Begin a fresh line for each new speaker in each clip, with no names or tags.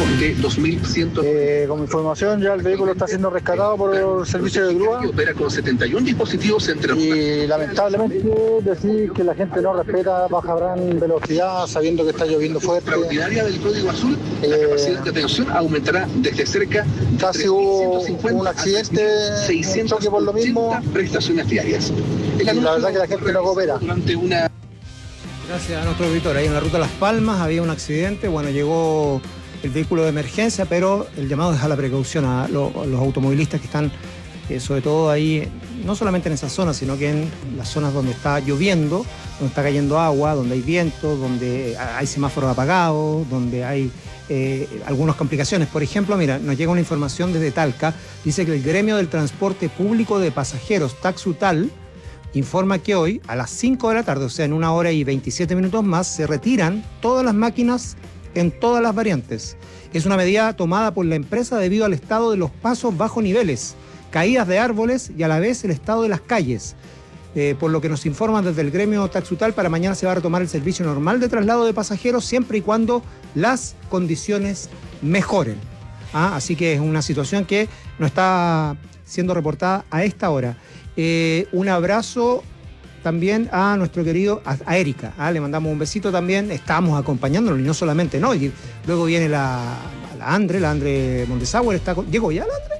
de 2.100.
Como información, ya el vehículo está siendo rescatado por el servicio de grúa.
Opera con 71 dispositivos entre...
Y lamentablemente decir que la gente no respeta, baja gran velocidad sabiendo que está lloviendo fuerte.
Extraordinaria del código azul, la capacidad de atención aumentará desde cerca de
casi hubo un accidente, un choque por lo mismo.
Prestaciones diarias.
Y la verdad que la gente no coopera.
Durante una...
Gracias a nuestro auditor. Ahí en la ruta Las Palmas había un accidente. Bueno, llegó el vehículo de emergencia, pero el llamado es a la precaución a los automovilistas que están, sobre todo ahí, no solamente en esa zona, sino que en las zonas donde está lloviendo, donde está cayendo agua, donde hay viento, donde hay semáforos apagados, donde hay algunas complicaciones. Por ejemplo, mira, nos llega una información desde Talca. Dice que el gremio del transporte público de pasajeros, Taxutal, informa que hoy, a las 5 de la tarde, o sea, en 1 hora y 27 minutos más, se retiran todas las máquinas en todas las variantes. Es una medida tomada por la empresa debido al estado de los pasos bajo niveles, caídas de árboles y a la vez el estado de las calles. Por lo que nos informan desde el gremio Taxutal, para mañana se va a retomar el servicio normal de traslado de pasajeros siempre y cuando las condiciones mejoren. Así que es una situación que no está siendo reportada a esta hora. Un abrazo también a nuestro querido, a Erika, le mandamos un besito también, estamos acompañándolo y no solamente, ¿no? Y luego viene la Andre Mondesauer, ¿llegó ya la Andre?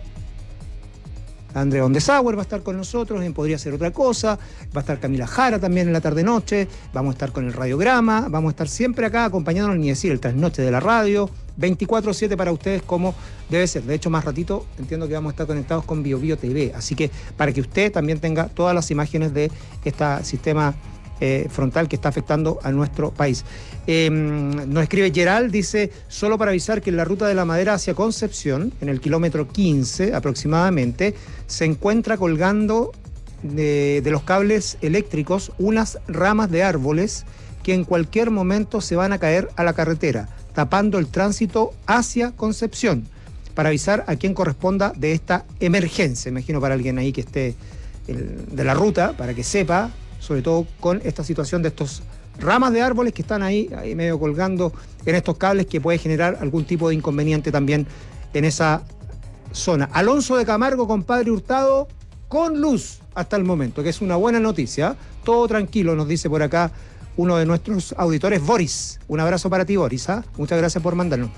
Andre Mondesauer va a estar con nosotros en Podría Ser Otra Cosa, va a estar Camila Jara también en la tarde-noche, vamos a estar con el Radiograma, vamos a estar siempre acá acompañándonos, ni decir, el trasnoche de la radio, 24/7 para ustedes como debe ser. De hecho, más ratito entiendo que vamos a estar conectados con BioBio TV, así que para que usted también tenga todas las imágenes de este sistema frontal que está afectando a nuestro país. Nos escribe Gerald, dice, solo para avisar que en la ruta de La Madera hacia Concepción, en el kilómetro 15 aproximadamente, se encuentra colgando de los cables eléctricos unas ramas de árboles que en cualquier momento se van a caer a la carretera, tapando el tránsito hacia Concepción, para avisar a quien corresponda de esta emergencia. Imagino para alguien ahí que esté de la ruta, para que sepa, sobre todo con esta situación de estos ramas de árboles que están ahí medio colgando en estos cables, que puede generar algún tipo de inconveniente también en esa zona. Alonso de Camargo, compadre Hurtado, con luz hasta el momento, que es una buena noticia. Todo tranquilo, nos dice por acá uno de nuestros auditores, Boris. Un abrazo para ti, Boris. Muchas gracias por mandarnos.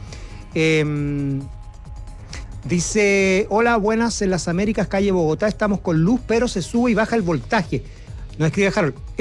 Dice, hola, buenas, en las Américas, calle Bogotá, estamos con luz, pero se sube y baja el voltaje. Nos escribe Harold.